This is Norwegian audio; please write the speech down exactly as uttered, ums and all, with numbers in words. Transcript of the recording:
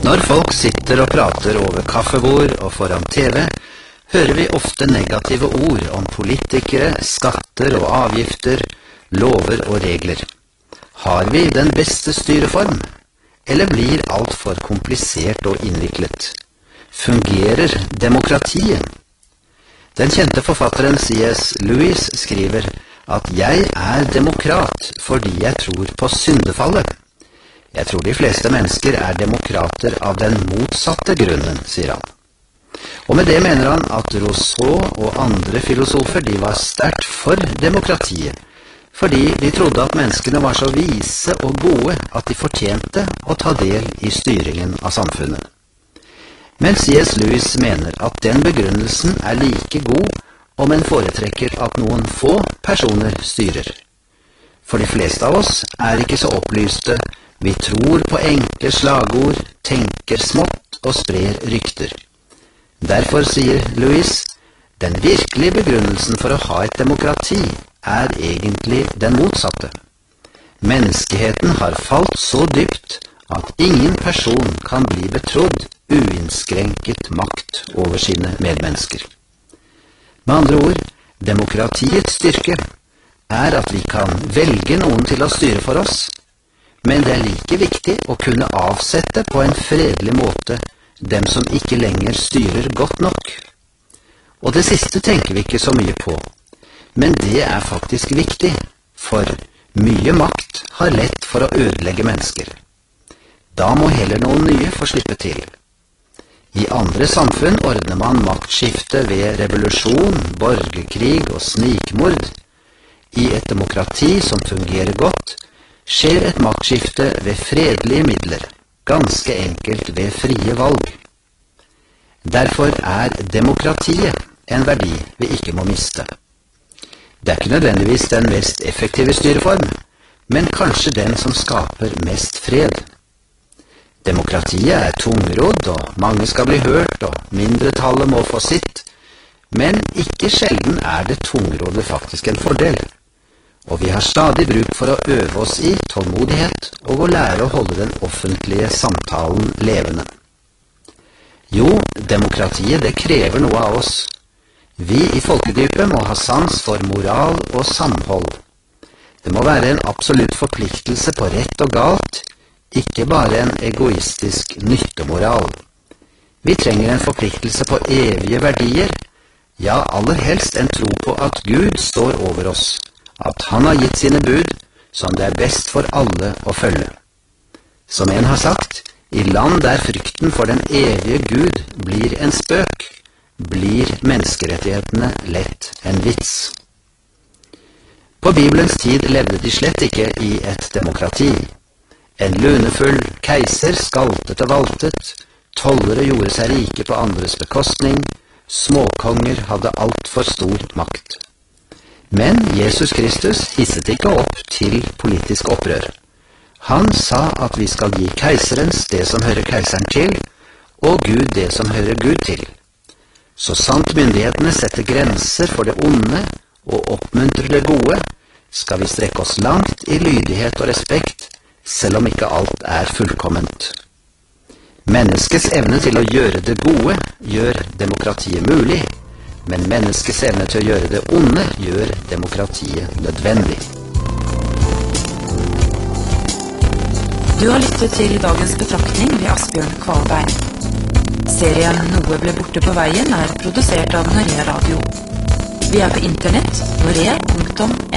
Når folk sitter og prater over kaffebord og foran T V, hører vi ofte negative ord om politikere, skatter og avgifter, lover og regler. Har vi den beste styreform? Eller blir alt for komplisert og innviklet? Fungerer demokratiet? Den kjente forfatteren C S Lewis skriver at «Jeg er demokrat fordi jeg tror på syndefallet». Jeg tror de fleste mennesker er demokrater av den motsatte grunnen, sier han. Og med det mener han at Rousseau og andre filosofer de var sterkt for demokratiet, fordi de trodde at menneskene var så vise og gode at de fortjente å ta del i styringen av samfunnet. Men C S Lewis mener at den begrunnelsen er like god om en foretrekker at noen få personer styrer. For de fleste av oss er ikke så opplyste. Vi tror på enkle slagord, tenker smått og sprer rykter. Derfor, sier Lewis, den virkelige begrunnelsen for å ha et demokrati er egentlig den motsatte. Menneskeheten har falt så dypt at ingen person kan bli betrodd uinnskrenket makt over sine medmennesker. Med andre ord, demokratiets styrke er at vi kan velge noen til å styre for oss, men det er like viktig å kunne avsette på en fredelig måte dem som ikke lenger styrer godt nok. Og det siste tenker vi ikke så mye på, men det er faktisk viktig, for mye makt har lett for å ødelegge mennesker. Da må heller noen nye få slippe til. I andre samfunn ordner man maktskifte ved revolusjon, borgerkrig og snikmord. I et demokrati som fungerer godt, skjer et maktskifte ved fredelige midler, ganske enkelt ved frie valg. Derfor er demokratiet en verdi vi ikke må miste. Det er ikke nødvendigvis den mest effektive styreform, men kanskje den som skaper mest fred. Demokratiet er tungrodd, og mange skal bli hørt, og mindretallet må få sitt, men ikke sjelden er det tungrådet faktisk en fordel. Og vi har stadig bruk for å øve oss i tålmodighet og å lære å holde den offentlige samtalen levende. Jo, demokratiet det krever noe av oss. Vi i folkedypet må ha sans for moral og samhold. Det må være en absolutt forpliktelse på rett og galt, ikke bare en egoistisk nyttemoral. Vi trenger en forpliktelse på evige verdier, ja, aller helst en tro på at Gud står over oss, at han har gitt sine bud som det er best for alle å følge. Som en har sagt, i land der frykten for den evige Gud blir en spøk, blir menneskerettighetene lett en vits. På Bibelens tid levde de slett ikke i et demokrati. En lunefull keiser skaltet og valtet, tollere gjorde seg rike på andres bekostning, småkonger hadde alt for stor makt. Men Jesus Kristus hisset ikke opp til politisk opprør. Han sa at vi skal gi keiserens det som hører keiseren til, og Gud det som hører Gud til. Så sant myndighetene setter grenser for det onde og oppmuntrer det gode, skal vi strekke oss langt i lydighet og respekt, selv om ikke alt er fullkomment. Menneskets evne til å gjøre det gode gjør demokratiet mulig, men menneskets evne til å gjøre det onde gjør demokratiet nødvendig. Du har lyttet til dagens betraktning ved Asbjørn Kvalbein. Serien Noe ble borte på veien er produsert av Norea Radio. Vi er på internett, norea punktum no.